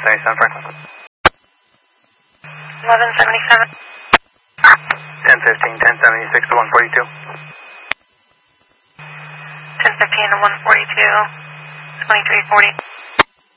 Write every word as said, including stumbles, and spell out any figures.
seventy-seven, Frank. eleven seventy-seven. ten fifteen, ten seventy-six to one forty-two. ten fifteen to one forty-two, twenty-three forty.